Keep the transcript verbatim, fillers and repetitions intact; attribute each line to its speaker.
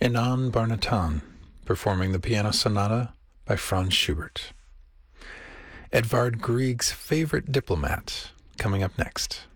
Speaker 1: Inan Barnatan performing the Piano Sonata by Franz Schubert. Edvard Grieg's Favorite Diplomat coming up next.